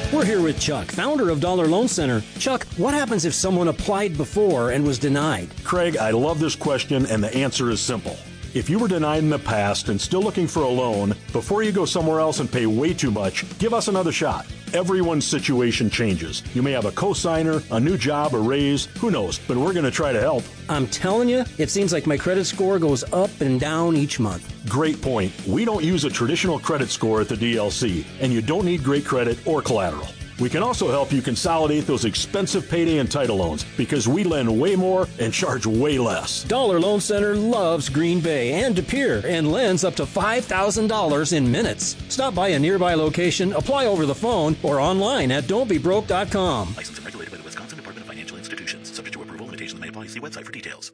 We're here with Chuck, founder of Dollar Loan Center. Chuck, what happens if someone applied before and was denied? Craig, I love this question, and the answer is simple. If you were denied in the past and still looking for a loan, before you go somewhere else and pay way too much, give us another shot. Everyone's situation changes. You may have a cosigner, a new job, a raise, who knows, but we're going to try to help. I'm telling you, it seems like my credit score goes up and down each month. Great point. We don't use a traditional credit score at the DLC, and you don't need great credit or collateral. We can also help you consolidate those expensive payday and title loans because we lend way more and charge way less. Dollar Loan Center loves Green Bay and De Pere and lends up to $5,000 in minutes. Stop by a nearby location, apply over the phone, or online at don'tbebroke.com. Licensed and regulated by the Wisconsin Department of Financial Institutions. Subject to approval, limitations may apply. See website for details.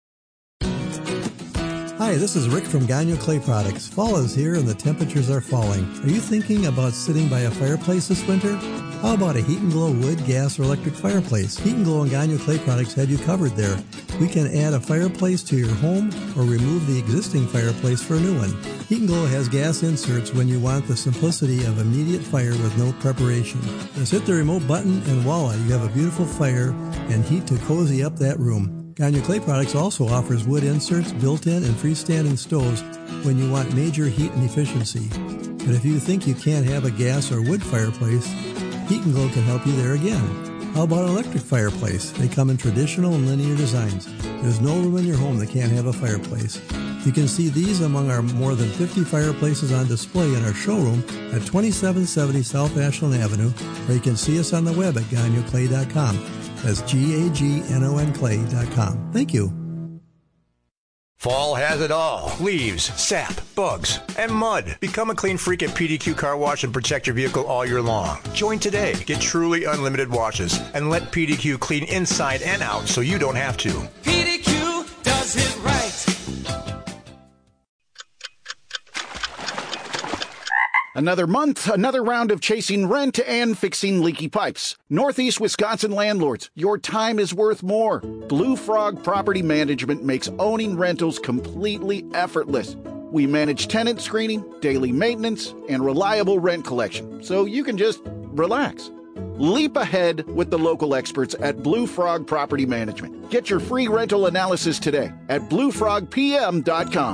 Hi, this is Rick from Gagnon Clay Products. Fall is here and the temperatures are falling. Are you thinking about sitting by a fireplace this winter? How about a Heat and Glow wood, gas, or electric fireplace? Heat and Glow and Gagnon Clay Products have you covered there. We can add a fireplace to your home or remove the existing fireplace for a new one. Heat and Glow has gas inserts when you want the simplicity of immediate fire with no preparation. Just hit the remote button and voila, you have a beautiful fire and heat to cozy up that room. Gagnon Clay Products also offers wood inserts, built-in and freestanding stoves when you want major heat and efficiency. But if you think you can't have a gas or wood fireplace, Heat and Glow can help you there again. How about an electric fireplace? They come in traditional and linear designs. There's no room in your home that can't have a fireplace. You can see these among our more than 50 fireplaces on display in our showroom at 2770 South Ashland Avenue, or you can see us on the web at GagnonClay.com. That's GAGNON Clay.com. Thank you. Fall has it all. Leaves, sap, bugs, and mud. Become a clean freak at PDQ Car Wash and protect your vehicle all year long. Join today. Get truly unlimited washes and let PDQ clean inside and out so you don't have to. PDQ does it right. Another month, another round of chasing rent and fixing leaky pipes. Northeast Wisconsin landlords, your time is worth more. Blue Frog Property Management makes owning rentals completely effortless. We manage tenant screening, daily maintenance, and reliable rent collection, so you can just relax. Leap ahead with the local experts at Blue Frog Property Management. Get your free rental analysis today at bluefrogpm.com.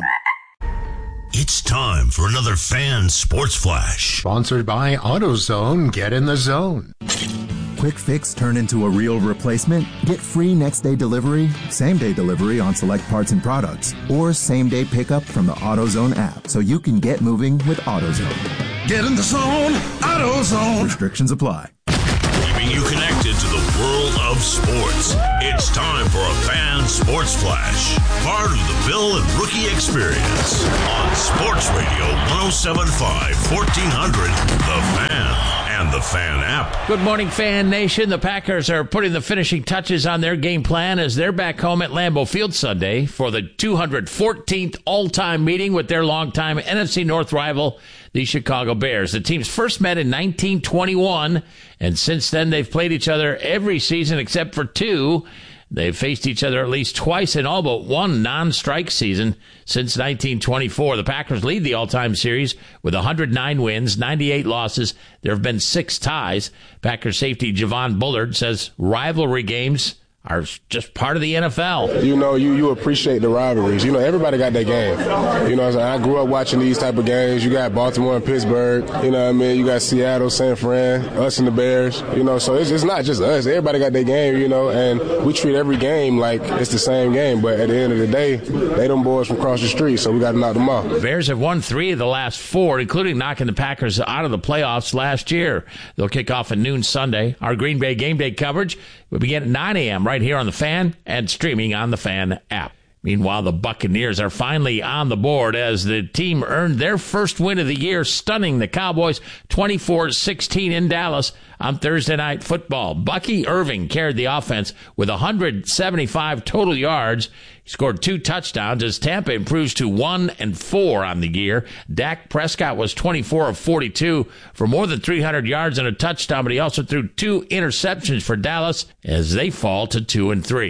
It's time for another Fan Sports Flash. Sponsored by AutoZone. Get in the zone. Quick fix turn into a real replacement? Get free next-day delivery, same-day delivery on select parts and products, or same-day pickup from the AutoZone app so you can get moving with AutoZone. Get in the zone, AutoZone. Restrictions apply. Keeping you connected to the world of sports. It's time for a Fan Sports Flash. Part of the Bill and Rookie Experience on Sports Radio 107.5, 1400, The Fan, and the Fan app. Good morning, Fan Nation. The Packers are putting the finishing touches on their game plan as they're back home at Lambeau Field Sunday for the 214th all-time meeting with their longtime NFC North rival, the Chicago Bears. The teams first met in 1921, and since then they've played each other every season except for two. They've faced each other at least twice in all but one non-strike season since 1924. The Packers lead the all-time series with 109 wins, 98 losses. There have been 6 ties. Packers safety Javon Bullard says rivalry games are just part of the NFL. You know, you appreciate the rivalries. You know, everybody got their game. You know what I'm saying? I grew up watching these type of games. You got Baltimore and Pittsburgh. You know what I mean? You got Seattle, San Fran, us and the Bears. You know, so it's not just us. Everybody got their game, you know, and we treat every game like it's the same game. But at the end of the day, they them boys from across the street, so we got to knock them off. Bears have won 3 of the last 4, including knocking the Packers out of the playoffs last year. They'll kick off at noon Sunday. Our Green Bay game day coverage will begin at 9 a.m. right here on the Fan and streaming on the Fan app. Meanwhile, the Buccaneers are finally on the board as the team earned their first win of the year, stunning the Cowboys 24-16 in Dallas on Thursday Night Football. Bucky Irving carried the offense with 175 total yards. He scored 2 touchdowns as Tampa improves to 1-4 on the year. Dak Prescott was 24 of 42 for more than 300 yards and a touchdown, but he also threw 2 interceptions for Dallas as they fall to 2-3.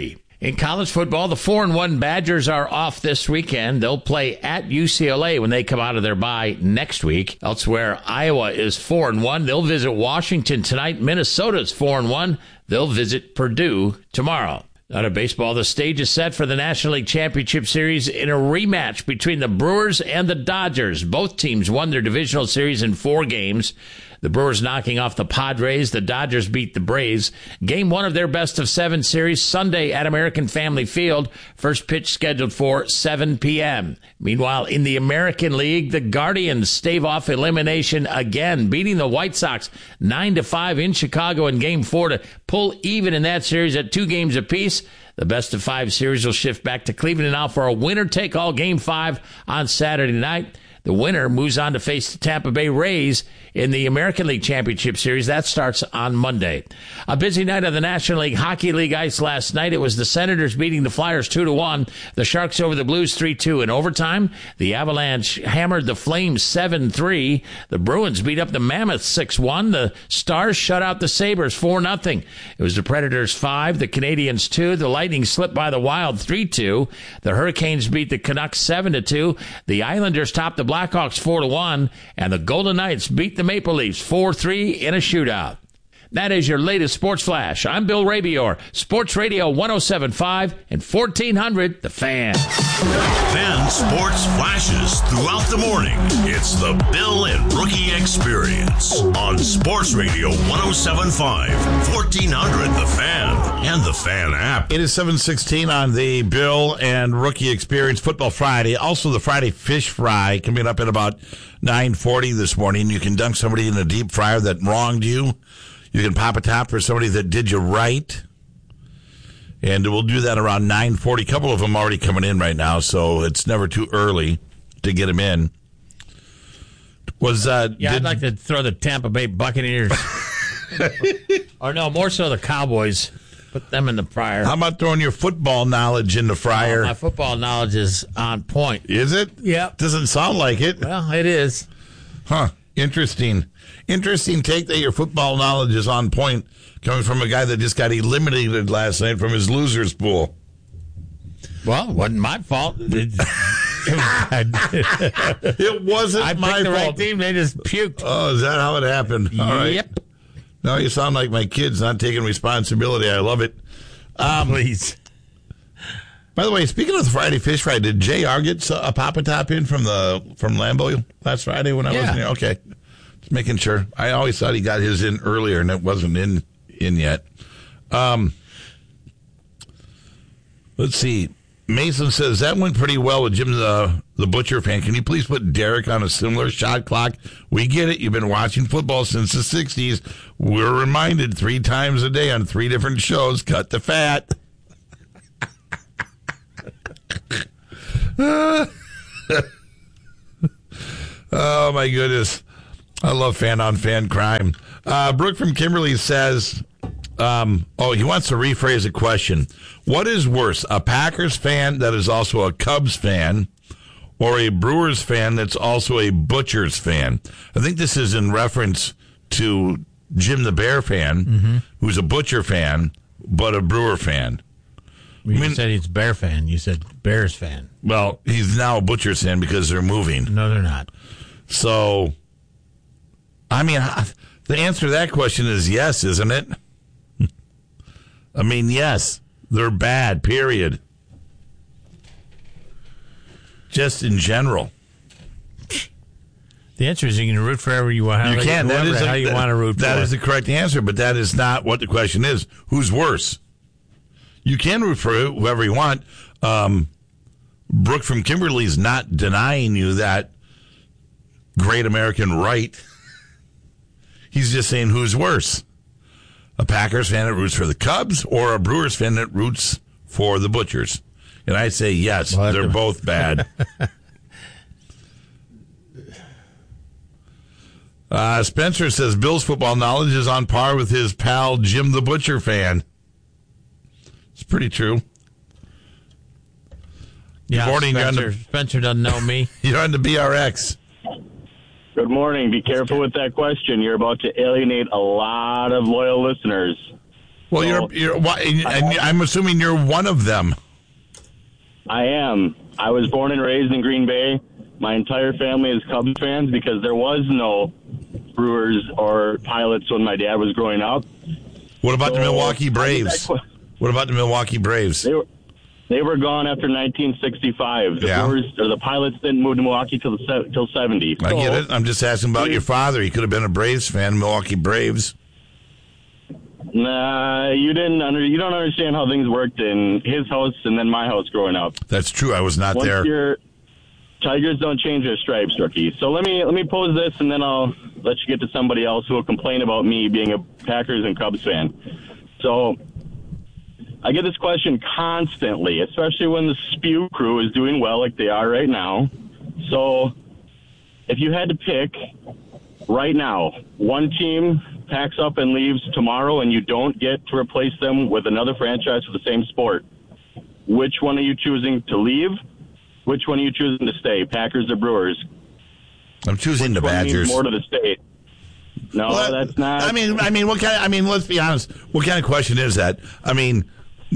In college football, the 4-1 Badgers are off this weekend. They'll play at UCLA when they come out of their bye next week. Elsewhere, Iowa is 4-1. They'll visit Washington tonight. Minnesota's 4-1. They'll visit Purdue tomorrow. Out of baseball, the stage is set for the National League Championship Series in a rematch between the Brewers and the Dodgers. Both teams won their divisional series in 4 games. The Brewers knocking off the Padres. The Dodgers beat the Braves. Game 1 of their best-of-7 series Sunday at American Family Field. First pitch scheduled for 7 p.m. Meanwhile, in the American League, the Guardians stave off elimination again, beating the White Sox 9-5 in Chicago in Game 4 to pull even in that series at 2 games apiece. The best-of-5 series will shift back to Cleveland now for a winner-take-all Game 5 on Saturday night. The winner moves on to face the Tampa Bay Rays in the American League Championship Series. That starts on Monday. A busy night of the National League Hockey League ice last night. It was the Senators beating the Flyers 2-1. The Sharks over the Blues 3-2. In overtime, the Avalanche hammered the Flames 7-3. The Bruins beat up the Mammoths 6-1. The Stars shut out the Sabres 4-0. It was the Predators 5, the Canadiens 2. The Lightning slipped by the Wild 3-2. The Hurricanes beat the Canucks 7-2. The Islanders topped the Blackhawks 4-1, and the Golden Knights beat the Maple Leafs 4-3 in a shootout. That is your latest Sports Flash. I'm Bill Rabior, Sports Radio 107.5 and 1400 The Fan. Fan Sports Flashes throughout the morning. It's the Bill and Rookie Experience on Sports Radio 107.5, 1400 The Fan, and the Fan app. It is 7:16 on the Bill and Rookie Experience Football Friday. Also, the Friday Fish Fry coming up at about 9:40 this morning. You can dunk somebody in a deep fryer that wronged you. You can pop a top for somebody that did you right. And we'll do that around 9:40. A couple of them already coming in right now, so it's never too early to get them in. I'd like to throw the Tampa Bay Buccaneers. Or no, more so the Cowboys. Put them in the fryer. How about throwing your football knowledge in the fryer? My football knowledge is on point. Is it? Yep. Doesn't sound like it. Well, it is. Huh. Interesting take that your football knowledge is on point, coming from a guy that just got eliminated last night from his losers pool. Well, it wasn't my fault. It wasn't I my picked the fault. right team. They just puked. Oh, is that how it happened? All right. Yep. Now you sound like my kids not taking responsibility. I love it. Please. By the way, speaking of the Friday Fish Fry, did JR get a Papa Top in from Lambeau last Friday when I was in here? Okay. Just making sure. I always thought he got his in earlier and it wasn't in yet. Let's see. Mason says, that went pretty well with Jim the Butcher fan. Can you please put Derek on a similar shot clock? We get it. You've been watching football since the 60s. We're reminded 3 times a day on 3 different shows, cut the fat. Oh, my goodness. I love fan-on-fan crime. Brooke from Kimberly says, he wants to rephrase a question. What is worse, a Packers fan that is also a Cubs fan or a Brewers fan that's also a Butchers fan? I think this is in reference to Jim the Bear fan, who's a Butcher fan, but a Brewer fan. You said he's a Bear fan. You said Bears fan. Well, he's now a Butchers fan because they're moving. No, they're not. So, the answer to that question is yes, isn't it? Yes. They're bad, period. Just in general. The answer is you can root for whoever you want. You can. That is how you want to root for. That is the correct answer, but that is not what the question is. Who's worse? You can root for whoever you want. Brooke from Kimberly is not denying you that great American right. He's just saying who's worse. A Packers fan that roots for the Cubs or a Brewers fan that roots for the Butchers? And I say yes, they're both bad. Spencer says Bill's football knowledge is on par with his pal Jim the Butcher fan. It's pretty true. Yeah, Good morning, Spencer doesn't know me. You're on the BRX. Good morning. Be careful with that question. You're about to alienate a lot of loyal listeners. Well, So, I'm assuming you're one of them. I am. I was born and raised in Green Bay. My entire family is Cubs fans because there was no Brewers or Pilots when my dad was growing up. What about the Milwaukee Braves? What about the Milwaukee Braves? They were gone after 1965. The Brewers or the Pilots didn't move to Milwaukee till 70. I get it. I'm just asking about your father. He could have been a Braves fan, Milwaukee Braves. Nah, you don't understand how things worked in his house and then my house growing up. That's true. I was not there. Tigers don't change their stripes, rookie. So let me pose this, and then I'll let you get to somebody else who will complain about me being a Packers and Cubs fan. So I get this question constantly, especially when the Spew crew is doing well like they are right now. So if you had to pick right now, one team packs up and leaves tomorrow and you don't get to replace them with another franchise for the same sport, which one are you choosing to leave? Which one are you choosing to stay, Packers or Brewers? I'm choosing the Badgers. More to the state. No, well, that's not. I mean, what kind? I mean, let's be honest. What kind of question is that? I mean,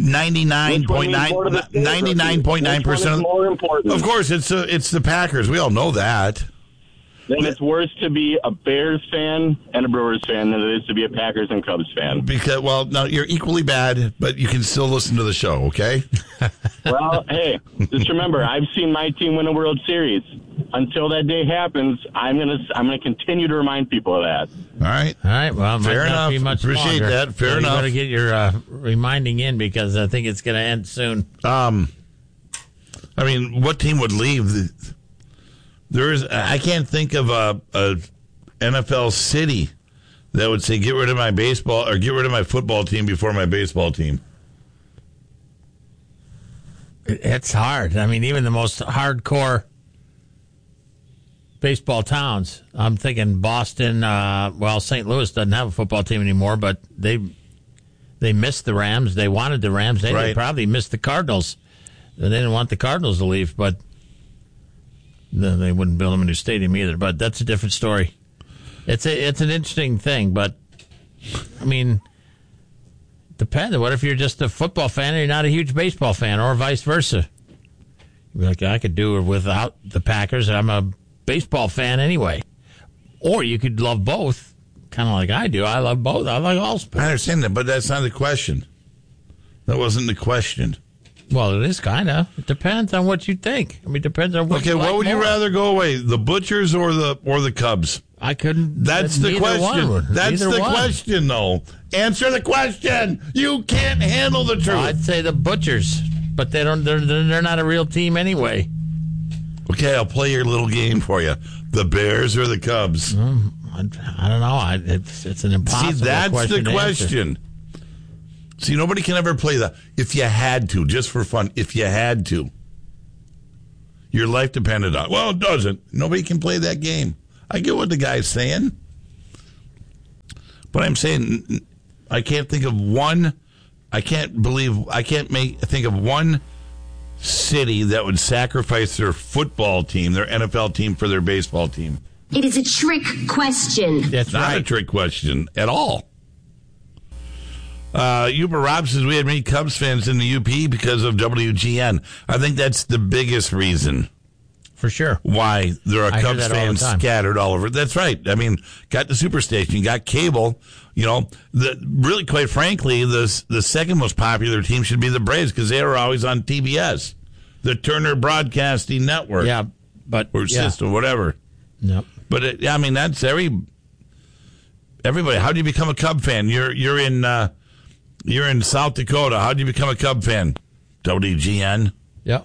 99.9% more important. Of course, it's the Packers. We all know that. Then it's worse to be a Bears fan and a Brewers fan than it is to be a Packers and Cubs fan. Because, well, no, you're equally bad, but you can still listen to the show, okay? Well, hey, just remember, I've seen my team win a World Series. Until that day happens, I'm gonna continue to remind people of that. All right. Well, fair enough. Be much Appreciate longer. that. Fair enough. You better get your reminding in because I think it's going to end soon. I mean, what team would leave? I can't think of a NFL city that would say get rid of my baseball or get rid of my football team before my baseball team. It's hard. I mean, even the most hardcore baseball towns. I'm thinking Boston. St. Louis doesn't have a football team anymore, but they missed the Rams. They wanted the Rams. They probably missed the Cardinals. They didn't want the Cardinals to leave, but they wouldn't build them a new stadium either. But that's a different story. It's an interesting thing, but I mean, depends. What if you're just a football fan and you're not a huge baseball fan, or vice versa? You're like, I could do it without the Packers. I'm a baseball fan anyway. Or you could love both, kind of like I do. I love both. I like all sports. I understand that, but that's not the question. That wasn't the question. Well, it is kind of. It depends on what you think. I mean, it depends on what. Okay, what would you rather go away, the Butchers or the Cubs? I couldn't. That's the question. That's the question, though. Answer the question. You can't handle the truth. Well, I'd say the Butchers, but they don't. They're not a real team anyway. Okay, I'll play your little game for you. The Bears or the Cubs? I don't know. It's an impossible question. See, that's the question. Answer. See, nobody can ever play that. If you had to, just for fun, if you had to. Your life depended on it. Well, it doesn't. Nobody can play that game. I get what the guy's saying. But I'm saying I can't think of one. I can't think of one city that would sacrifice their football team, their NFL team, for their baseball team. It is a trick question. That's not a trick question at all. Uber Rob says we had many Cubs fans in the UP because of WGN. I think that's the biggest reason. For sure. Why there are Cubs fans scattered all over. That's right. I mean, got the Superstation, you got cable. You know, really, quite frankly, the second most popular team should be the Braves because they are always on TBS, the Turner Broadcasting Network. Yeah, but or system, whatever. Yep. But I mean, that's everybody. How do you become a Cub fan? You're in South Dakota. How do you become a Cub fan? WGN. Yep.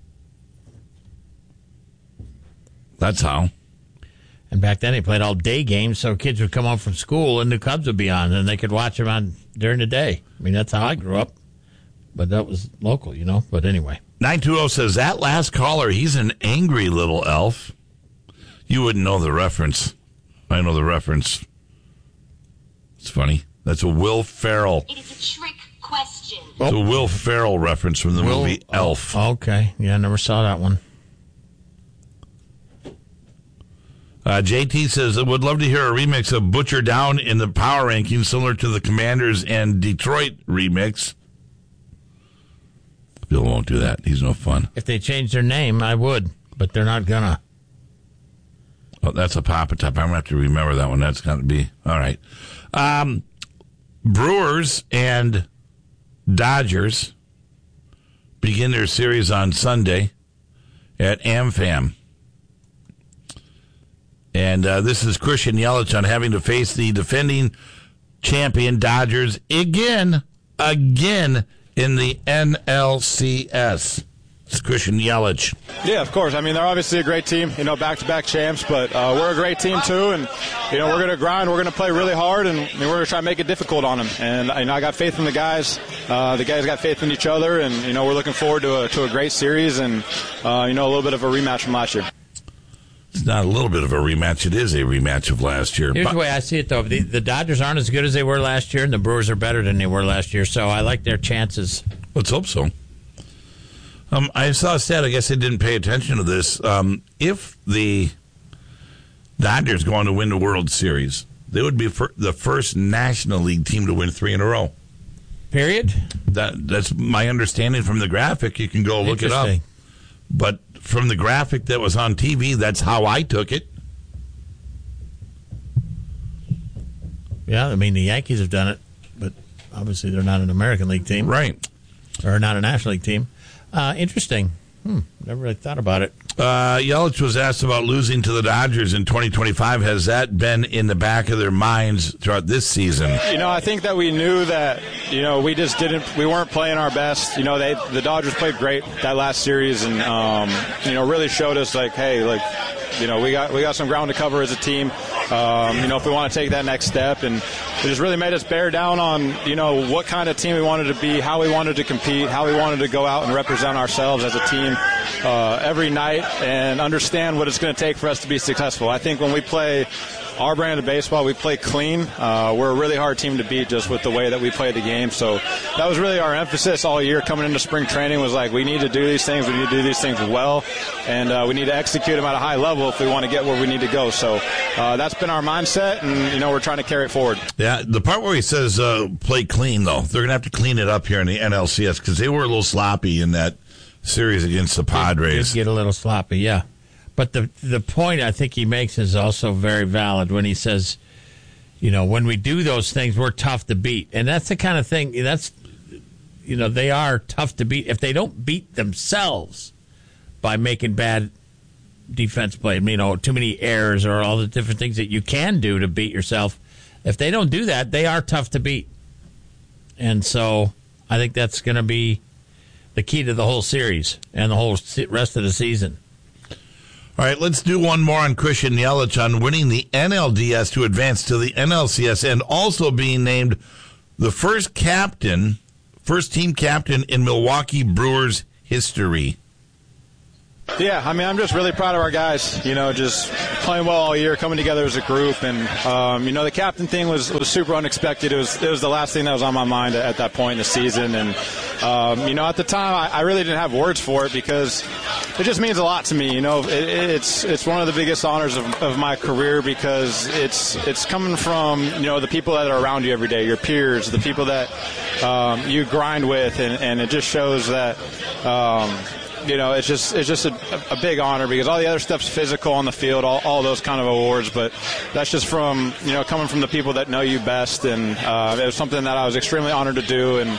That's how. And back then they played all day games, so kids would come home from school and the Cubs would be on, and they could watch them on during the day. I mean, that's how I grew up. But that was local, you know. But anyway. 920 says, that last caller, he's an angry little elf. You wouldn't know the reference. I know the reference. It's funny. That's a Will Ferrell. It is a trick question. It's a Will Ferrell reference from the movie Elf. Okay. Yeah, I never saw that one. JT says, I would love to hear a remix of Butcher Down in the power rankings, similar to the Commanders and Detroit remix. Bill won't do that. He's no fun. If they changed their name, I would, but they're not gonna. Oh, that's a Papa Top. I'm going to have to remember that one. That's got to be. All right. Brewers and Dodgers begin their series on Sunday at AmFam. And this is Christian Yelich on having to face the defending champion Dodgers again in the NLCS. It's Christian Yelich. Yeah, of course. I mean, they're obviously a great team, back-to-back champs, but we're a great team too, and, we're going to grind, we're going to play really hard, and we're going to try to make it difficult on them. And, I got faith in the guys. The guys got faith in each other, and, we're looking forward to a great series and, a little bit of a rematch from last year. It's not a little bit of a rematch. It is a rematch of last year. Here's the way I see it, though. The Dodgers aren't as good as they were last year, and the Brewers are better than they were last year, so I like their chances. Let's hope so. I saw a stat, I guess I didn't pay attention to this. If the Dodgers go on to win the World Series, they would be the first National League team to win 3 in a row. Period? That's my understanding from the graphic. You can go look it up. But from the graphic that was on TV, that's how I took it. Yeah, I mean, the Yankees have done it, but obviously they're not an American League team. Right. Or not a National League team. Interesting. Never really thought about it. Yelich was asked about losing to the Dodgers in 2025. Has that been in the back of their minds throughout this season? I think that we knew that, we weren't playing our best. The Dodgers played great that last series and, really showed us we got some ground to cover as a team. If we want to take that next step, and it just really made us bear down on, what kind of team we wanted to be, how we wanted to compete, how we wanted to go out and represent ourselves as a team every night and understand what it's going to take for us to be successful. I think when we play our brand of baseball, we play clean. We're a really hard team to beat just with the way that we play the game. So that was really our emphasis all year coming into spring training was we need to do these things. We need to do these things well, and we need to execute them at a high level if we want to get where we need to go. So that's been our mindset, and, we're trying to carry it forward. Yeah, the part where he says play clean, though, they're going to have to clean it up here in the NLCS because they were a little sloppy in that series against the Padres. Did get a little sloppy, yeah. But the point I think he makes is also very valid when he says, when we do those things, we're tough to beat. And that's the kind of thing, they are tough to beat. If they don't beat themselves by making bad defense play, too many errors or all the different things that you can do to beat yourself, if they don't do that, they are tough to beat. And so I think that's going to be the key to the whole series and the whole rest of the season. All right, let's do one more on Christian Yelich on winning the NLDS to advance to the NLCS and also being named the first team captain in Milwaukee Brewers history. Yeah, I'm just really proud of our guys, just playing well all year, coming together as a group. And, the captain thing was super unexpected. It was the last thing that was on my mind at that point in the season. And, at the time, I really didn't have words for it because it just means a lot to me. It's one of the biggest honors of my career because it's coming from, the people that are around you every day, your peers, the people that you grind with. And it just shows that it's just a big honor because all the other stuff's physical on the field, all those kind of awards, but that's just from, coming from the people that know you best, and it was something that I was extremely honored to do, and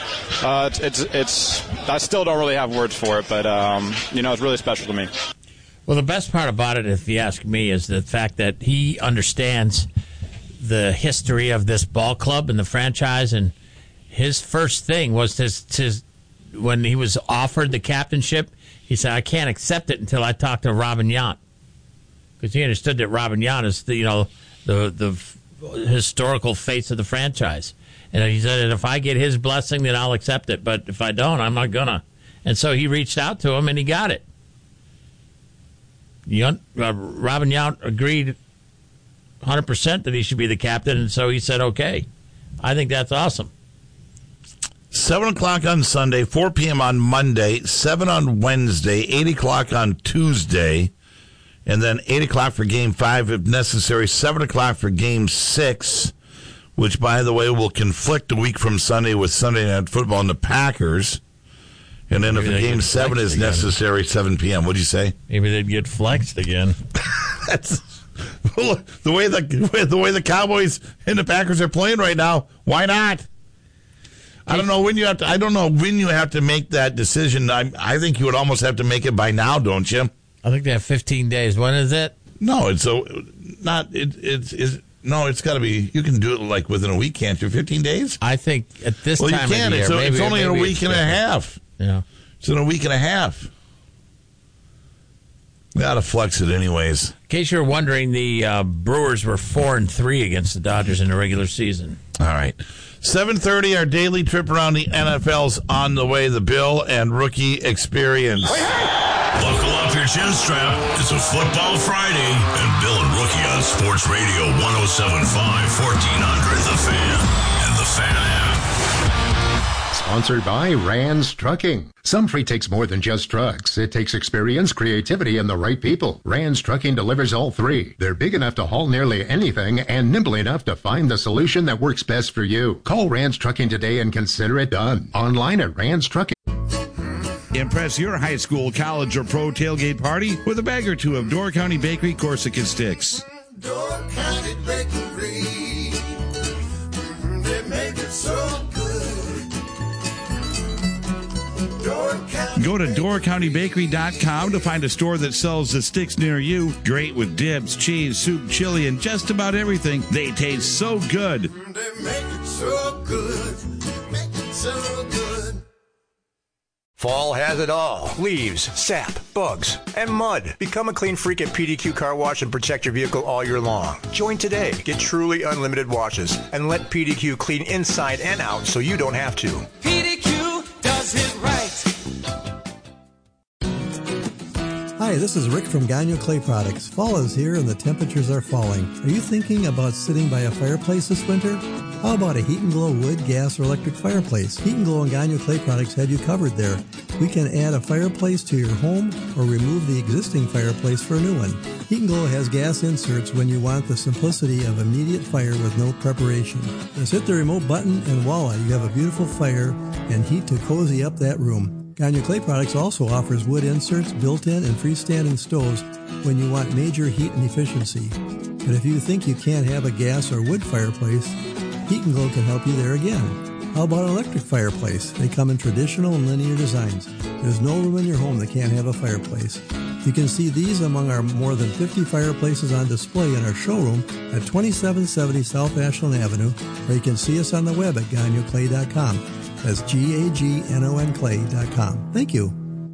I still don't really have words for it, but, it's really special to me. Well, the best part about it, if you ask me, is the fact that he understands the history of this ball club and the franchise, and his first thing was when he was offered the captainship, he said, I can't accept it until I talk to Robin Yount. Because he understood that Robin Yount is the historical face of the franchise. And he said, if I get his blessing, then I'll accept it. But if I don't, I'm not going to. And so he reached out to him, and he got it. Robin Yount agreed 100% that he should be the captain, and so he said, okay. I think that's awesome. 7 o'clock on Sunday, 4 p.m. on Monday, 7 on Wednesday, 8 o'clock on Tuesday. And then 8 o'clock for Game 5, if necessary, 7 o'clock for Game 6, which, by the way, will conflict a week from Sunday with Sunday Night Football and the Packers. And then if Game 7 is necessary, 7 p.m. What'd you say? Maybe they'd get flexed again. That's the way the Cowboys and the Packers are playing right now. Why not? I don't know when you have to make that decision. I think you would almost have to make it by now, don't you? I think they have 15 days. When is it? No, it's got to be. You can do it like within a week, can't you? 15 days? I think at this time you can. of the year, It's only in a week and a half. Yeah, it's in a week and a half. We got to flex it anyways. In case you're wondering, the Brewers were 4-3 against the Dodgers in the regular season. All right. 7:30, our daily trip around the NFL's on the way. The Bill and Rookie Experience. Buckle up your chin strap. It's a Football Friday, and Bill and Rookie on Sports Radio 107.5, 1400, The Fan, and The Fan app. Sponsored by Rands Trucking. Some freight takes more than just trucks. It takes experience, creativity, and the right people. Rands Trucking delivers all three. They're big enough to haul nearly anything and nimble enough to find the solution that works best for you. Call Rands Trucking today and consider it done. Online at Rands Trucking. Impress your high school, college, or pro tailgate party with a bag or two of Door County Bakery Corsican sticks. Door County Bakery, they make it so good. Go to DoorCountyBakery.com to find a store that sells the sticks near you. Great with dips, cheese, soup, chili, and just about everything. They taste so good. They make it so good. Make it so good. Fall has it all. Leaves, sap, bugs, and mud. Become a clean freak at PDQ Car Wash and protect your vehicle all year long. Join today. Get truly unlimited washes and let PDQ clean inside and out so you don't have to. PDQ does it right. Hi, this is Rick from Gagnon Clay Products. Fall is here and the temperatures are falling. Are you thinking about sitting by a fireplace this winter? How about a Heat and Glow wood, gas, or electric fireplace? Heat and Glow and Gagnon Clay Products have you covered there. We can add a fireplace to your home or remove the existing fireplace for a new one. Heat and Glow has gas inserts when you want the simplicity of immediate fire with no preparation. Just hit the remote button and voila, you have a beautiful fire and heat to cozy up that room. Gagnon Clay Products also offers wood inserts, built-in and freestanding stoves when you want major heat and efficiency. But if you think you can't have a gas or wood fireplace, Heat and Glow can help you there again. How about an electric fireplace? They come in traditional and linear designs. There's no room in your home that can't have a fireplace. You can see these among our more than 50 fireplaces on display in our showroom at 2770 South Ashland Avenue, or you can see us on the web at GagnonClay.com. That's GAGNON Clay.com. Thank you.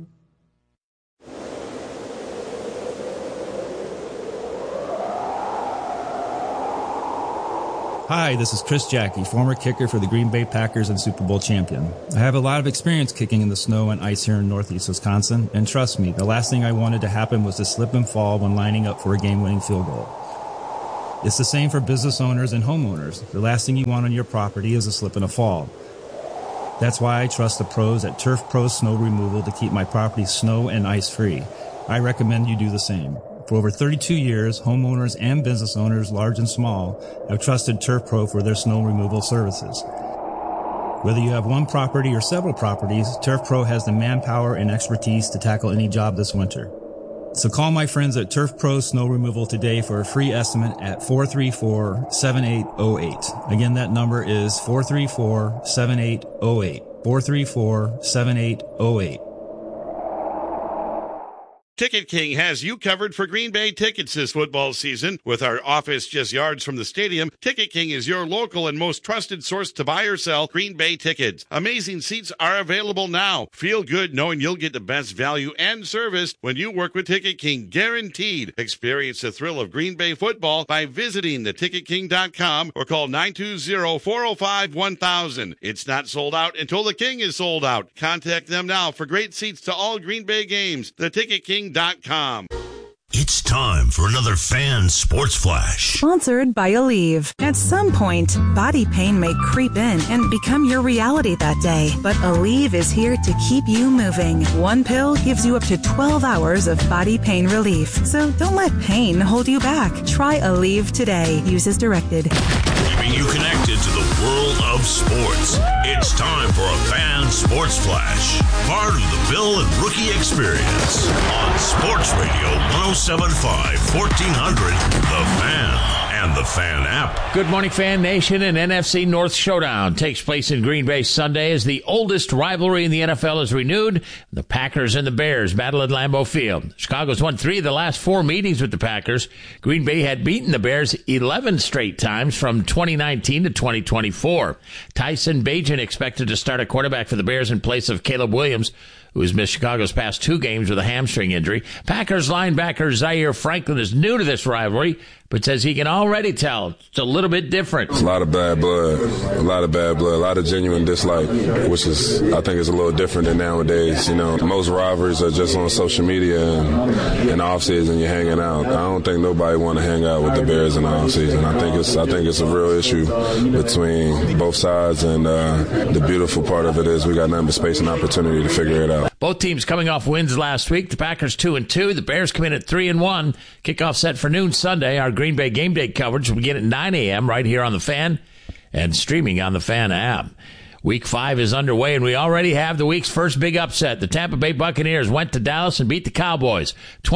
Hi, this is Chris Jackie, former kicker for the Green Bay Packers and Super Bowl champion. I have a lot of experience kicking in the snow and ice here in northeast Wisconsin, and trust me, the last thing I wanted to happen was to slip and fall when lining up for a game-winning field goal. It's the same for business owners and homeowners. The last thing you want on your property is a slip and a fall. That's why I trust the pros at Turf Pro Snow Removal to keep my property snow and ice free. I recommend you do the same. For over 32 years, homeowners and business owners, large and small, have trusted Turf Pro for their snow removal services. Whether you have one property or several properties, Turf Pro has the manpower and expertise to tackle any job this winter. So call my friends at Turf Pro Snow Removal today for a free estimate at 434-7808. Again, that number is 434-7808. 434-7808. Ticket King has you covered for Green Bay tickets this football season. With our office just yards from the stadium, Ticket King is your local and most trusted source to buy or sell Green Bay tickets. Amazing seats are available now. Feel good knowing you'll get the best value and service when you work with Ticket King, guaranteed. Experience the thrill of Green Bay football by visiting theticketking.com or call 920-405-1000. It's not sold out until the King is sold out. Contact them now for great seats to all Green Bay games. TheTicketKing.com. It's time for another Fan Sports Flash. Sponsored by Aleve. At some point, body pain may creep in and become your reality that day. But Aleve is here to keep you moving. One pill gives you up to 12 hours of body pain relief. So don't let pain hold you back. Try Aleve today. Use as directed. Keeping you connected to the world of sports. It's time for a Fan Sports Flash. Part of the Bill and Rookie Experience. On Sports Radio 107.5, 1400, The Fan. And the Fan app. Good morning, Fan Nation. An NFC North showdown takes place in Green Bay Sunday as the oldest rivalry in the NFL is renewed. The Packers and the Bears battle at Lambeau Field. Chicago's won 3 of the last 4 meetings with the Packers. Green Bay had beaten the Bears 11 straight times from 2019 to 2024. Tyson Bagent expected to start a quarterback for the Bears in place of Caleb Williams, who has missed Chicago's past 2 games with a hamstring injury. Packers linebacker Zaire Franklin is new to this rivalry, but says he can already tell it's a little bit different. It's a lot of bad blood, a lot of genuine dislike, which is, I think, is a little different than nowadays. You know, most rivalries are just on social media and in the offseason you're hanging out. I don't think nobody want to hang out with the Bears in the offseason. I think it's a real issue between both sides, and the beautiful part of it is we got nothing but space and opportunity to figure it out. Both teams coming off wins last week. The Packers 2-2. The Bears come in at 3-1. Kickoff set for noon Sunday. Our Green Bay game day coverage will begin at 9 a.m. right here on The Fan and streaming on the Fan app. Week 5 is underway, and we already have the week's first big upset. The Tampa Bay Buccaneers went to Dallas and beat the Cowboys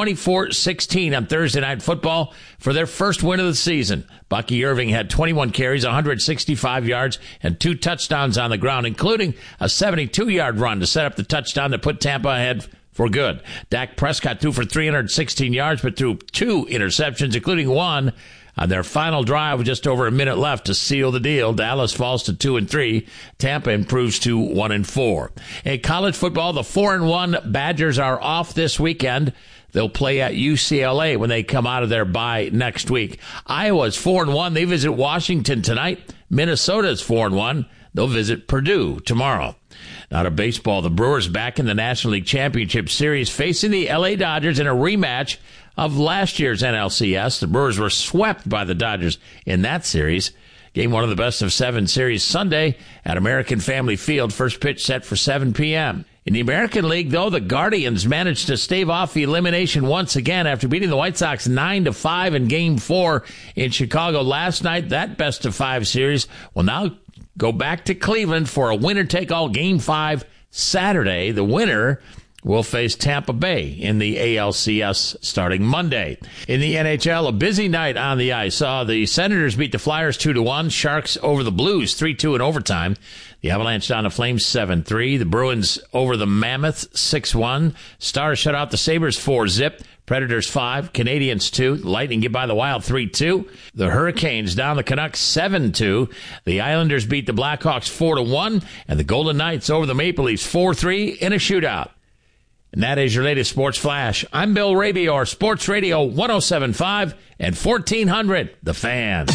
24-16 on Thursday Night Football for their first win of the season. Bucky Irving had 21 carries, 165 yards, and 2 touchdowns on the ground, including a 72-yard run to set up the touchdown to put Tampa ahead for good. Dak Prescott threw for 316 yards, but threw 2 interceptions, including one on their final drive with just over a minute left to seal the deal. Dallas falls to 2-3. Tampa improves to 1-4. In college football, the 4-1 Badgers are off this weekend. They'll play at UCLA when they come out of their bye next week. Iowa's 4-1. They visit Washington tonight. Minnesota's 4-1. They'll visit Purdue tomorrow. Now to baseball, the Brewers back in the National League Championship Series facing the LA Dodgers in a rematch of last year's NLCS. The Brewers were swept by the Dodgers in that series. Game 1 of the best-of-7 series Sunday at American Family Field. First pitch set for 7 p.m. In the American League, though, the Guardians managed to stave off elimination once again after beating the White Sox 9-5 in Game 4 in Chicago last night. That best-of-5 series will now go back to Cleveland for a winner-take-all Game 5 Saturday. The winner will face Tampa Bay in the ALCS starting Monday. In the NHL, a busy night on the ice saw the Senators beat the Flyers 2-1, Sharks over the Blues 3-2 in overtime. The Avalanche down to Flames 7-3. The Bruins over the Mammoth 6-1. Stars shut out the Sabres 4-0. Predators 5, Canadians 2. Lightning get by the Wild 3-2. The Hurricanes down the Canucks 7-2. The Islanders beat the Blackhawks 4-1. And the Golden Knights over the Maple Leafs 4-3 in a shootout. And that is your latest Sports Flash. I'm Bill Rabior, Sports Radio 107.5 and 1400, The Fan.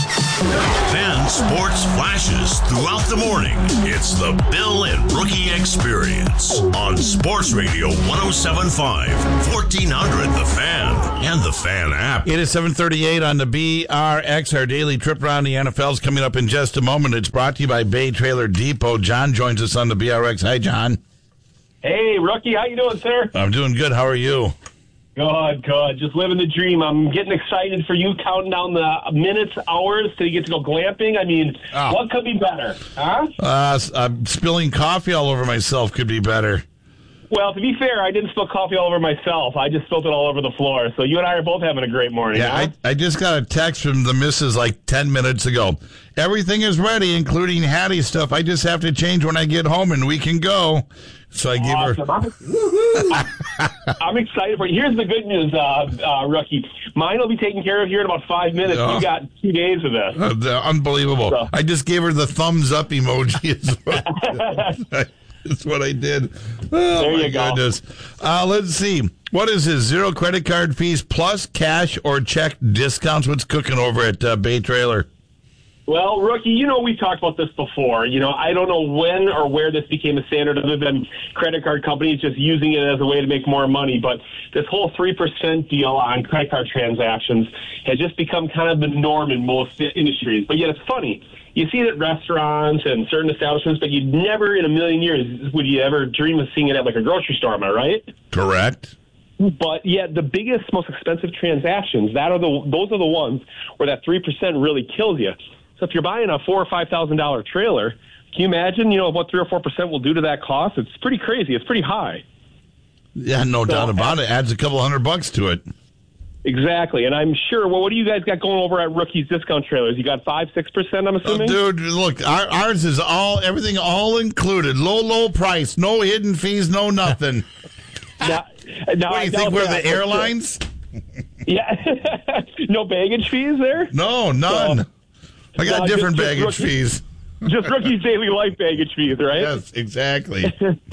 Fan Sports Flashes throughout the morning. It's the Bill and Rookie Experience on Sports Radio 107.5, 1400, The Fan, and The Fan app. It is 7:38 on the BRX. Our daily trip around the NFL is coming up in just a moment. It's brought to you by Bay Trailer Depot. John joins us on the BRX. Hi, John. Hey, Rookie. How you doing, sir? I'm doing good. How are you? Good. Just living the dream. I'm getting excited for you, counting down the minutes, hours till you get to go glamping. I mean, What could be better? Huh? Spilling coffee all over myself could be better. Well, to be fair, I didn't spill coffee all over myself. I just spilled it all over the floor. So you and I are both having a great morning. Yeah, huh? I just got a text from the missus like 10 minutes ago. Everything is ready, including Hattie's stuff. I just have to change when I get home, and we can go. So I gave her... I'm excited for you. Here's the good news, Rookie. Mine will be taken care of here in about 5 minutes. You got 2 days of this. Unbelievable. So. I just gave her the thumbs up emoji. That's what I did. Oh, there my you go. goodness. Let's see. What is this? 0 credit card fees plus cash or check discounts? What's cooking over at Bay Trailer? Well, Rookie, we've talked about this before. I don't know when or where this became a standard other than credit card companies just using it as a way to make more money. But this whole 3% deal on credit card transactions has just become kind of the norm in most industries. But yet it's funny. You see it at restaurants and certain establishments, but you'd never in a million years would you ever dream of seeing it at like a grocery store, am I right? Correct. But yet the biggest, most expensive transactions, those are the ones where that 3% really kills you. So if you're buying a $4,000 or $5,000 trailer, can you imagine, what 3 or 4% will do to that cost? It's pretty crazy. It's pretty high. Yeah, no doubt about it. Adds a couple $100 to it. Exactly. And I'm sure, what do you guys got going over at Rookie's Discount Trailers? You got 5-6%, I'm assuming? Dude, look, ours is everything all included. Low price. No hidden fees, no nothing. Now, what, you think we're the airlines? Yeah. No baggage fees there? No, none. So, I got different baggage fees. Just Rookie's daily life baggage fees, right? Yes, exactly.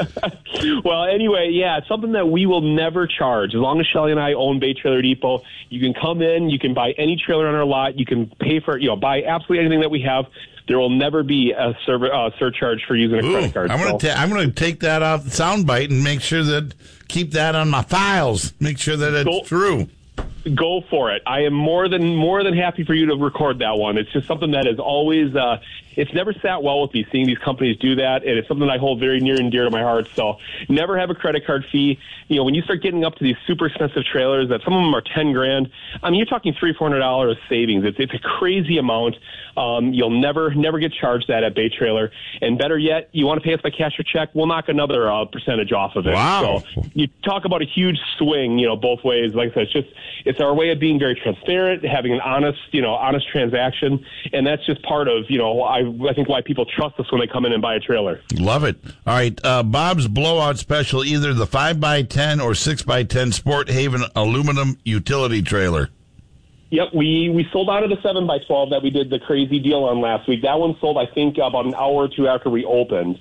Well, anyway, yeah, it's something that we will never charge. As long as Shelly and I own Bay Trailer Depot, you can come in, you can buy any trailer on our lot, you can pay for, buy absolutely anything that we have. There will never be a surcharge for using a credit card. I'm going to take that off the soundbite and keep that on my files. Make sure that it's true. Go for it. I am more than happy for you to record that one. It's just something that is always it's never sat well with me seeing these companies do that, and it's something I hold very near and dear to my heart. So never have a credit card fee. When you start getting up to these super expensive trailers, that some of them are $10,000. I mean, you're talking $300-400 savings. It's a crazy amount. You'll never get charged that at Bay Trailer. And better yet, you want to pay us by cash or check, we'll knock another percentage off of it. Wow. So you talk about a huge swing, both ways. Like I said, it's our way of being very transparent, having an honest transaction, and that's just part of, I think why people trust us when they come in and buy a trailer. Love it. All right, Bob's Blowout Special, either the 5x10 or 6x10 Sport Haven aluminum utility trailer. Yep, we sold out of the 7x12 that we did the crazy deal on last week. That one sold, I think, about an hour or two after we opened.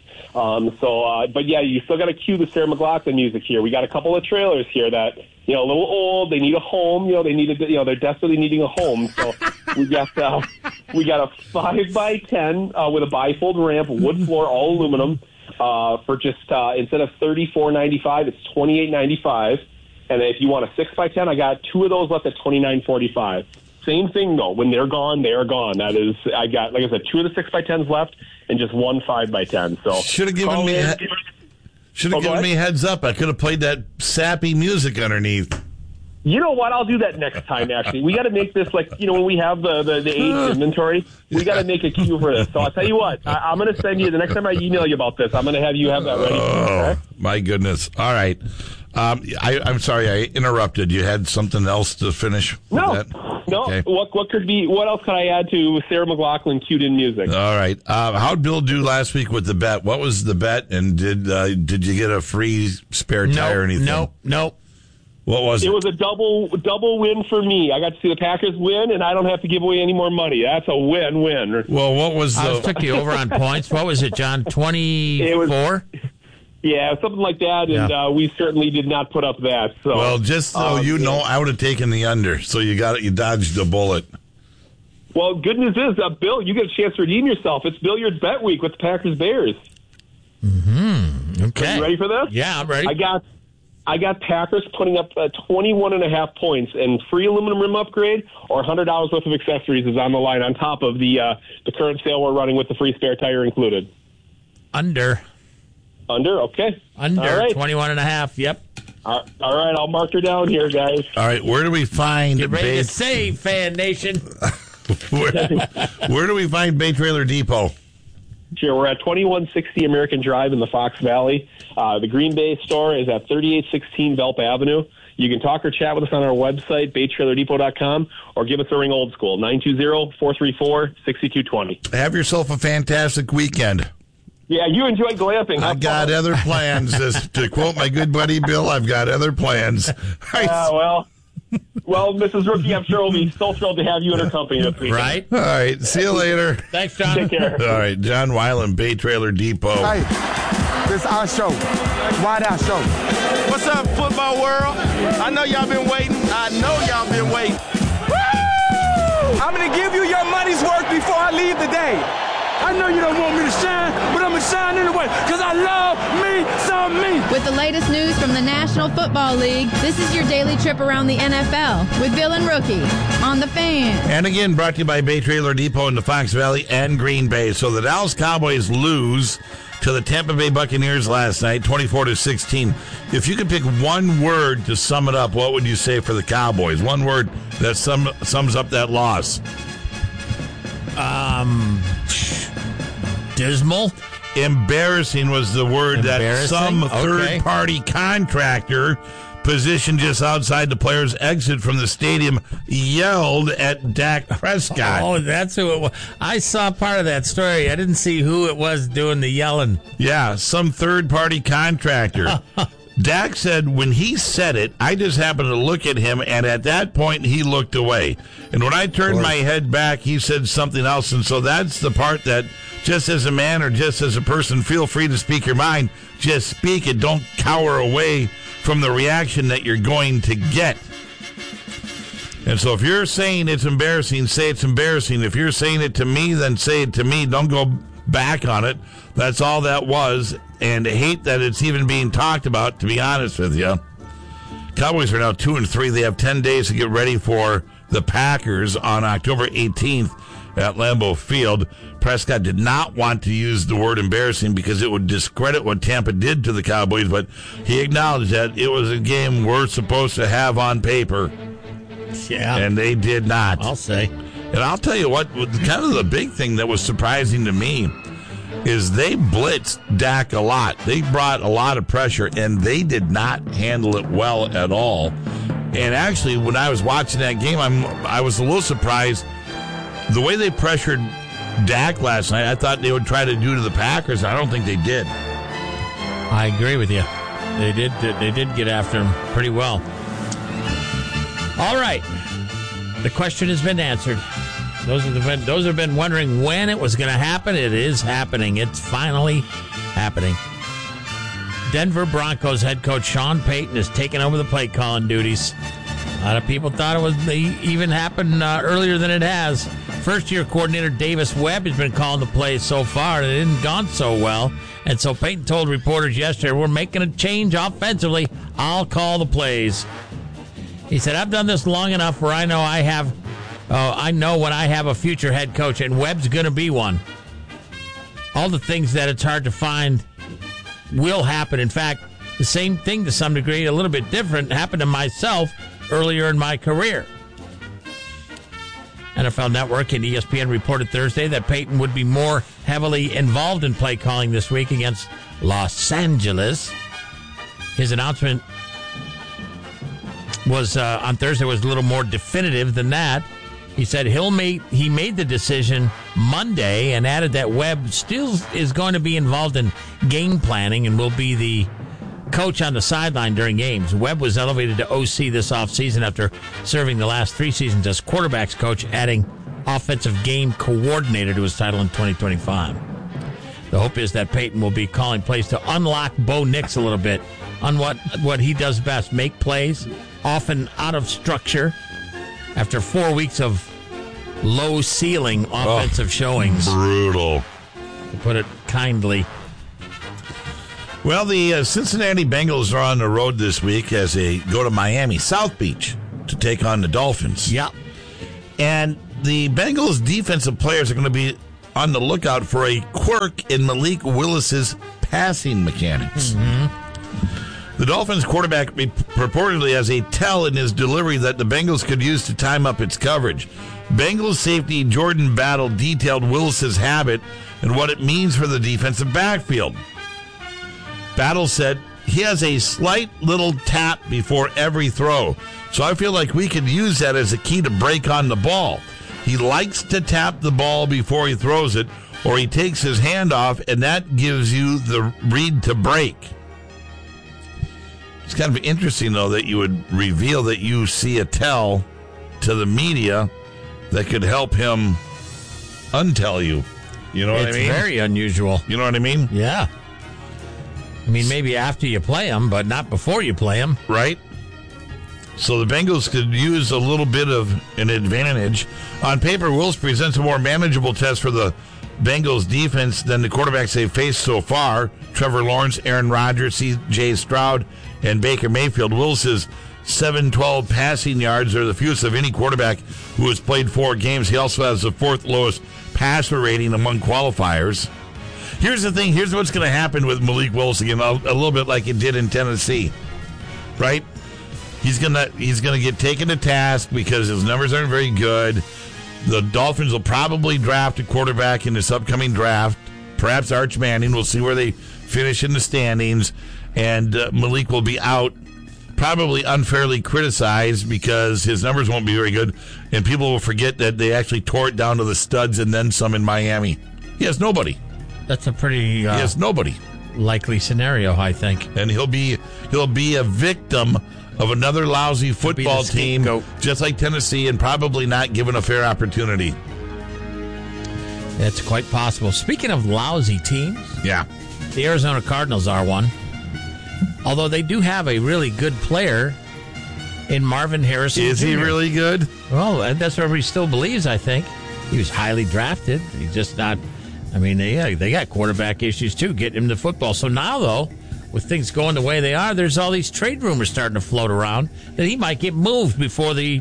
But yeah, you still got to cue the Sarah McLachlan music here. We got a couple of trailers here that, a little old. They need a home. They're desperately needing a home. So we got a 5x10 with a bifold ramp, wood floor, all aluminum, for just instead of $34.95, it's $28.95. And if you want a 6x10, I got 2 of those left at $29.45. Same thing though. When they're gone, they are gone. That is, I got, like I said, 2 of the 6x10s left and just 1 5x10. So should have given me a heads up. I could have played that sappy music underneath. You know what? I'll do that next time, actually. We got to make this like, when we have the age inventory, we got to make a cue for this. So I'll tell you what, I'm going to send you, the next time I email you about this, I'm going to have you have that ready. Okay? My goodness. All right. I'm sorry I interrupted. You had something else to finish with that? No. Okay. What else could I add to Sarah McLachlan cued in music? All right. How'd Bill do last week with the bet? What was the bet? And did you get a free spare tire or anything? Nope. What was it? It was a double win for me. I got to see the Packers win, and I don't have to give away any more money. That's a win-win. Well, what was I took you over on points. What was it, John? 24? Yeah, something like that, and we certainly did not put up that. So, well, just so I would have taken the under, so you dodged a bullet. Well, good news is, Bill, you get a chance to redeem yourself. It's Billiards Bet Week with the Packers Bears. Mm-hmm. Okay. Are you ready for this? Yeah, I'm ready. I got Packers putting up 21.5 points, and free aluminum rim upgrade or $100 worth of accessories is on the line on top of the current sale we're running with the free spare tire included. Under, okay. Under, right. 21.5, yep. All right, I'll mark her down here, guys. All right, where do we find... Get ready to save, Fan Nation. Where do we find Bay Trailer Depot? Sure, we're at 2160 American Drive in the Fox Valley. The Green Bay store is at 3816 Velp Avenue. You can talk or chat with us on our website, baytrailerdepot.com, or give us a ring old school, 920-434-6220. Have yourself a fantastic weekend. Yeah, you enjoy glamping. I got other plans. To quote my good buddy Bill, I've got other plans. Well, Mrs. Rookie, I'm sure we'll be so thrilled to have you in her company this week. Right? All right. See you later. Thanks, John. Take care. All right. John Weiland, Bay Trailer Depot. Hey, this is our show. Why our show? What's up, football world? I know y'all been waiting. I'm going to give you your money's worth before I leave today. I know you don't want me to shine, but I'm going to shine anyway because I love me some me. With the latest news from the National Football League, this is your daily trip around the NFL with Bill and Rookie on The Fan. And again, brought to you by Bay Trailer Depot in the Fox Valley and Green Bay. So the Dallas Cowboys lose to the Tampa Bay Buccaneers last night, 24-16. If you could pick one word to sum it up, what would you say for the Cowboys? One word that sums up that loss. Dismal? Embarrassing was the word that some third-party contractor positioned just outside the player's exit from the stadium yelled at Dak Prescott. Oh, that's who it was. I saw part of that story. I didn't see who it was doing the yelling. Yeah, some third-party contractor. Dak said when he said it, I just happened to look at him, and at that point, he looked away. And when I turned my head back, he said something else. And so that's the part that, just as a man or just as a person, feel free to speak your mind. Just speak it. Don't cower away from the reaction that you're going to get. And so if you're saying it's embarrassing, say it's embarrassing. If you're saying it to me, then say it to me. Don't go back on it. That's all that was. And I hate that it's even being talked about, to be honest with you. Cowboys are now 2-3. They have 10 days to get ready for the Packers on October 18th at Lambeau Field. Prescott did not want to use the word embarrassing because it would discredit what Tampa did to the Cowboys, but he acknowledged that it was a game we're supposed to have on paper. Yeah. And they did not. I'll say. And I'll tell you what, kind of the big thing that was surprising to me is they blitzed Dak a lot. They brought a lot of pressure, and they did not handle it well at all. And actually, when I was watching that game, I was a little surprised. The way they pressured Dak last night, I thought they would try to do to the Packers. I don't think they did. I agree with you. They did get after him pretty well. All right. The question has been answered. Those have been wondering when it was going to happen. It is happening. It's finally happening. Denver Broncos head coach Sean Payton has taken over the play calling duties. A lot of people thought it was even happened earlier than it has. First-year coordinator Davis Webb has been calling the plays so far, and it hasn't gone so well. And so Payton told reporters yesterday, we're making a change offensively. I'll call the plays. He said, I've done this long enough where I know I know when I have a future head coach, and Webb's going to be one. All the things that it's hard to find will happen. In fact, the same thing to some degree, a little bit different, happened to myself earlier in my career. NFL Network and ESPN reported Thursday that Payton would be more heavily involved in play calling this week against Los Angeles. His announcement was on Thursday was a little more definitive than that. He said he made the decision Monday and added that Webb still is going to be involved in game planning and will be the coach on the sideline during games. Webb was elevated to OC this offseason after serving the last 3 seasons as quarterbacks coach, adding offensive game coordinator to his title in 2025. The hope is that Payton will be calling plays to unlock Bo Nix a little bit on what he does best, make plays, often out of structure, after 4 weeks of low-ceiling offensive showings. Brutal. To put it kindly. Well, the Cincinnati Bengals are on the road this week as they go to Miami, South Beach, to take on the Dolphins. Yep. And the Bengals defensive players are going to be on the lookout for a quirk in Malik Willis's passing mechanics. Mm-hmm. The Dolphins quarterback purportedly has a tell in his delivery that the Bengals could use to time up its coverage. Bengals safety Jordan Battle detailed Willis's habit and what it means for the defensive backfield. Battle said, he has a slight little tap before every throw, so I feel like we could use that as a key to break on the ball. He likes to tap the ball before he throws it, or he takes his hand off, and that gives you the read to break. It's kind of interesting, though, that you would reveal that you see a tell to the media that could help him untell you. You know what I mean? It's very unusual. You know what I mean? Yeah. I mean, maybe after you play them, but not before you play them. Right. So the Bengals could use a little bit of an advantage. On paper, Wills presents a more manageable test for the Bengals defense than the quarterbacks they've faced so far. Trevor Lawrence, Aaron Rodgers, C.J. Stroud, and Baker Mayfield. Wills' 712 passing yards are the fewest of any quarterback who has played 4 games. He also has the 4th lowest passer rating among qualifiers. Here's the thing. Here's what's going to happen with Malik Willis again, a little bit like it did in Tennessee, right? He's gonna get taken to task because his numbers aren't very good. The Dolphins will probably draft a quarterback in this upcoming draft, perhaps Arch Manning. We'll see where they finish in the standings, and Malik will be out, probably unfairly criticized because his numbers won't be very good, and people will forget that they actually tore it down to the studs and then some in Miami. He has nobody. That's a pretty he has nobody likely scenario, I think, and he'll be a victim of another lousy football team, just like Tennessee, and probably not given a fair opportunity. It's quite possible. Speaking of lousy teams, yeah, the Arizona Cardinals are one. Although they do have a really good player in Marvin Harrison Is Jr. he really good? Well, and that's what everybody still believes, I think. He was highly drafted. He's just not... I mean, they got quarterback issues, too, getting him to football. So now, though, with things going the way they are, there's all these trade rumors starting to float around that he might get moved before the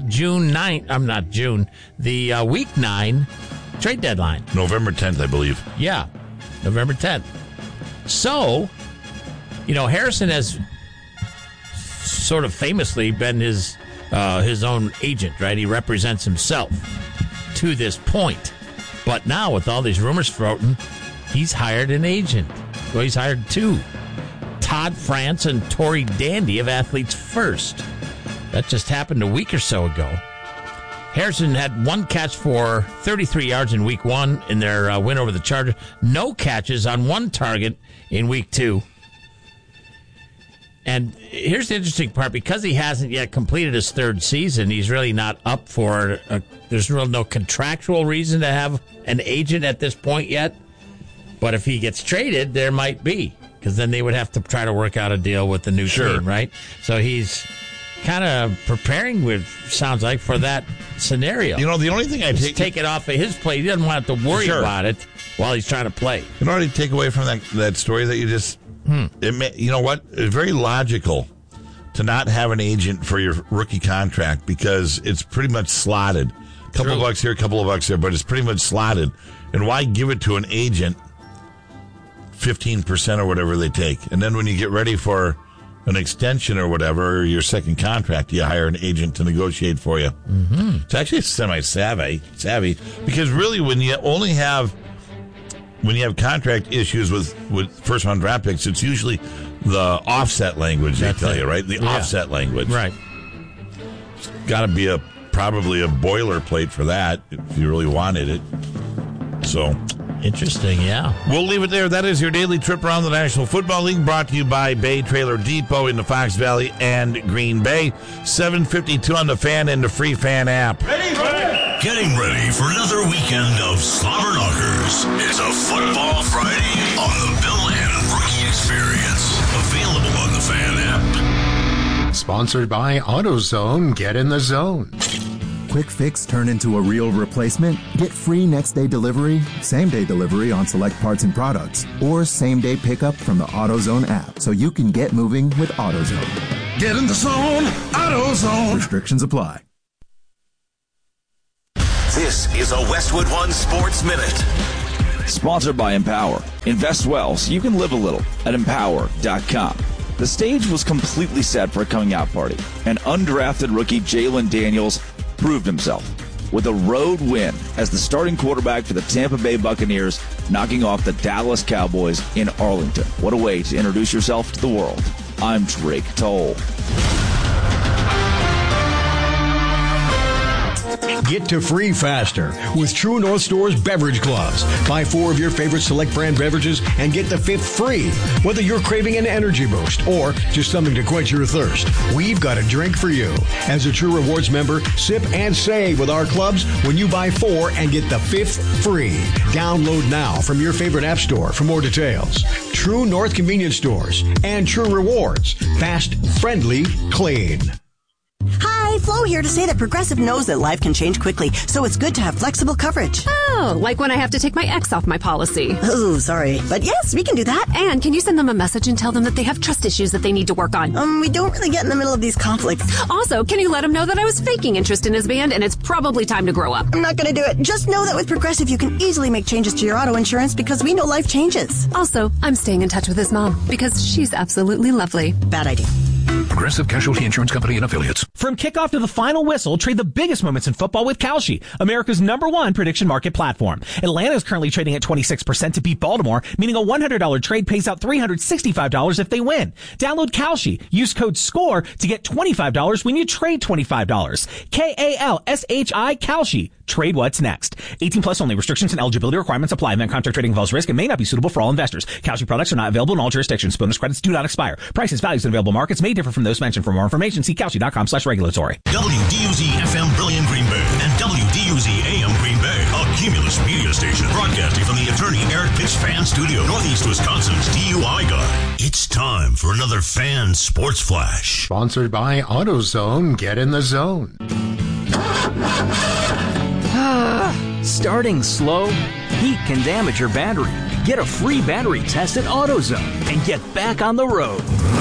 Week 9 trade deadline. November 10th, I believe. Yeah, November 10th. So, Harrison has sort of famously been his own agent, right? He represents himself to this point. But now, with all these rumors floating, he's hired an agent. Well, he's hired 2. Todd France and Tori Dandy of Athletes First. That just happened a week or so ago. Harrison had 1 catch for 33 yards in Week 1 in their win over the Chargers. No catches on 1 target in Week 2. And here's the interesting part. Because he hasn't yet completed his 3rd season, he's really not up for there's really no contractual reason to have an agent at this point yet. But if he gets traded, there might be. Because then they would have to try to work out a deal with the new team, right? So he's kind of preparing sounds like, for that scenario. The only thing I take it off of his plate. He doesn't want to worry about it while he's trying to play. You know what I take away from that story that you just... you know what? It's very logical to not have an agent for your rookie contract because it's pretty much slotted. A couple of bucks here, a couple of bucks there, but it's pretty much slotted. And why give it to an agent 15% or whatever they take? And then when you get ready for an extension or whatever, or your second contract, you hire an agent to negotiate for you. Mm-hmm. It's actually semi-savvy because really when you have contract issues with first-round draft picks, it's usually the offset language they tell you, right? The offset language. Right. It's got to be probably a boilerplate for that if you really wanted it. So... Interesting, yeah. We'll leave it there. That is your daily trip around the National Football League, brought to you by Bay Trailer Depot in the Fox Valley and Green Bay. 7:52 on the Fan and the free Fan app. Getting ready for another weekend of slobber knockers. It's a Football Friday on the Bill and Rookie Experience. Available on the Fan app. Sponsored by AutoZone. Get in the zone. Quick fix turn into a real replacement? Get free next day delivery, same day delivery on select parts and products, or same day pickup from the AutoZone app so you can get moving with AutoZone. Get in the zone, AutoZone. Restrictions apply. This is a Westwood One Sports Minute. Sponsored by Empower. Invest well so you can live a little at Empower.com. The stage was completely set for a coming out party, and undrafted rookie Jalen Daniels proved himself with a road win as the starting quarterback for the Tampa Bay Buccaneers, knocking off the Dallas Cowboys in Arlington. What a way to introduce yourself to the world. I'm Drake Toll. Get to free faster with True North Store's Beverage Clubs. Buy 4 of your favorite select brand beverages and get the 5th free. Whether you're craving an energy boost or just something to quench your thirst, we've got a drink for you. As a True Rewards member, sip and save with our clubs when you buy 4 and get the 5th free. Download now from your favorite app store for more details. True North Convenience Stores and True Rewards. Fast, friendly, clean. Hi, Flo here to say that Progressive knows that life can change quickly, so it's good to have flexible coverage. Oh, like when I have to take my ex off my policy. Oh, sorry. But yes, we can do that. And can you send them a message and tell them that they have trust issues that they need to work on? We don't really get in the middle of these conflicts. Also, can you let them know that I was faking interest in his band and it's probably time to grow up? I'm not going to do it. Just know that with Progressive, you can easily make changes to your auto insurance because we know life changes. Also, I'm staying in touch with his mom because she's absolutely lovely. Bad idea. Progressive Casualty Insurance Company and Affiliates. From kickoff to the final whistle, trade the biggest moments in football with Kalshi, America's #1 prediction market platform. Atlanta is currently trading at 26% to beat Baltimore, meaning a $100 trade pays out $365 if they win. Download Kalshi. Use code SCORE to get $25 when you trade $25. KALSHI Kalshi. Trade what's next. 18 plus only. Restrictions and eligibility requirements apply. Event contract trading involves risk and may not be suitable for all investors. Kalshi products are not available in all jurisdictions. Bonus credits do not expire. Prices, values, and available markets may differ from those mentioned. For more information, see Kalshi.com/regulatory. WDUZ FM Brilliant Green Bay and WDUZ AM Green Bay, a Cumulus media station broadcasting from the Attorney Eric Pitts Fan Studio, Northeast Wisconsin's DUI guy. It's time for another Fan Sports Flash. Sponsored by AutoZone. Get in the zone. Starting slow? Heat can damage your battery. Get a free battery test at AutoZone and get back on the road.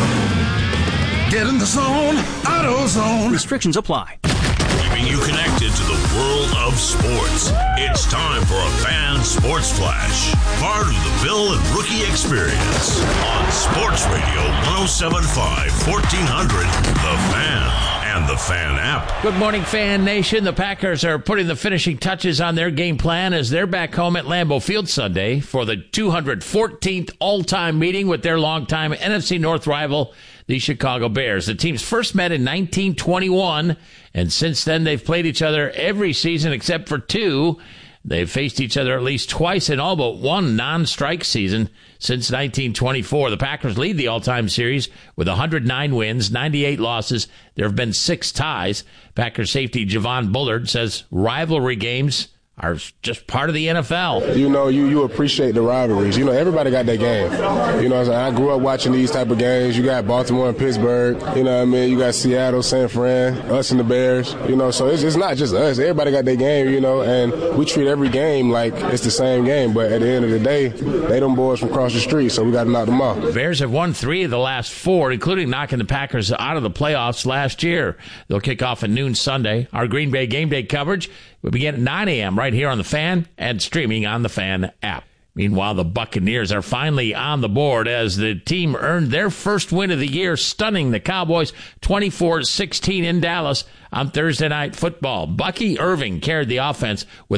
Get in the zone, AutoZone. Restrictions apply. Keeping you connected to the world of sports. It's time for a Fan Sports Flash. Part of the Bill and Rookie Experience on Sports Radio 107.5, 1400, The Fan. And the Fan app. Good morning, Fan Nation. The Packers are putting the finishing touches on their game plan as they're back home at Lambeau Field Sunday for the 214th all-time meeting with their longtime NFC North rival, the Chicago Bears. The teams first met in 1921, and since then they've played each other every season except for two. They've faced each other at least twice in all but one non-strike season since 1924. The Packers lead the all-time series with 109 wins, 98 losses. There have been 6 ties. Packers safety Javon Bullard says rivalry games are just part of the NFL. You know, you appreciate the rivalries. You know, everybody got their game. You know, I grew up watching these type of games. You got Baltimore and Pittsburgh. You know what I mean? You got Seattle, San Fran, us and the Bears. You know, so it's not just us. Everybody got their game, you know, and we treat every game like it's the same game. But at the end of the day, they them boys from across the street, so we got to knock them off. The Bears have won 3 of the last 4, including knocking the Packers out of the playoffs last year. They'll kick off at noon Sunday. Our Green Bay game day coverage will begin at 9 a.m. right here on the Fan and streaming on the Fan app. Meanwhile, the Buccaneers are finally on the board as the team earned their first win of the year, stunning the Cowboys 24-16 in Dallas on Thursday Night Football. Bucky Irving carried the offense with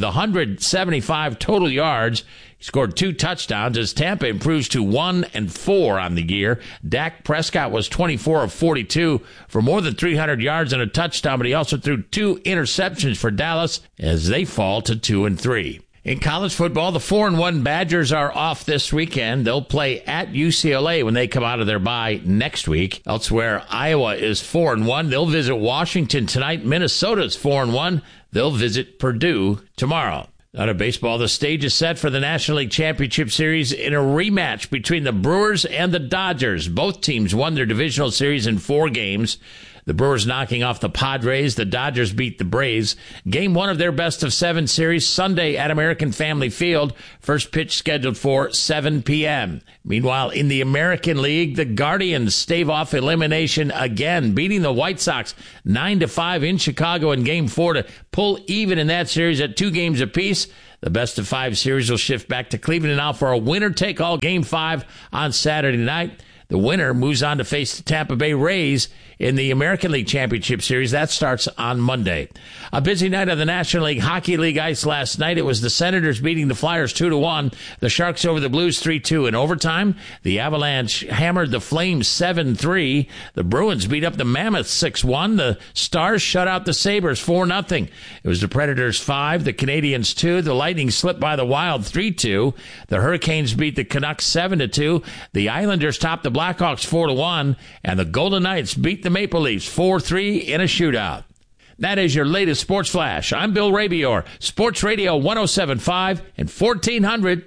175 total yards. He scored 2 touchdowns as Tampa improves to 1-4 on the year. Dak Prescott was 24 of 42 for more than 300 yards and a touchdown, but he also threw 2 interceptions for Dallas as they fall to 2-3. In college football, the 4-1 Badgers are off this weekend. They'll play at UCLA when they come out of their bye next week. Elsewhere, Iowa is 4-1. They'll visit Washington tonight. Minnesota's 4-1. They'll visit Purdue tomorrow. Out of baseball, the stage is set for the National League Championship Series in a rematch between the Brewers and the Dodgers. Both teams won their divisional series in 4 games. The Brewers knocking off the Padres. The Dodgers beat the Braves. Game 1 of their best-of-7 series Sunday at American Family Field. First pitch scheduled for 7 p.m. Meanwhile, in the American League, the Guardians stave off elimination again, beating the White Sox 9-5 in Chicago in Game 4 to pull even in that series at 2 games apiece. The best-of-5 series will shift back to Cleveland now for a winner-take-all Game 5 on Saturday night. The winner moves on to face the Tampa Bay Rays in the American League Championship Series. That starts on Monday. A busy night of the National League Hockey League ice last night. It was the Senators beating the Flyers 2-1. The Sharks over the Blues 3-2. In overtime, the Avalanche hammered the Flames 7-3. The Bruins beat up the Mammoths 6-1. The Stars shut out the Sabres 4-0. It was the Predators 5, the Canadiens 2. The Lightning slipped by the Wild 3-2. The Hurricanes beat the Canucks 7-2. The Islanders topped the Blackhawks 4-1. And the Golden Knights beat the Maple Leafs 4-3 in a shootout. That is your latest Sports Flash. I'm Bill Rabior, Sports Radio 107.5 and 1400